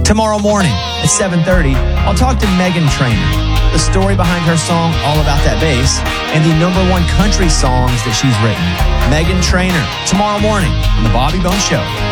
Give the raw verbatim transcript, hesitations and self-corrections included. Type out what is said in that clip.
Tomorrow morning at seven thirty, I'll talk to Meghan Trainor, the story behind her song All About That Bass, and the number one country songs that she's written. Meghan Trainor, tomorrow morning on The Bobby Bones Show.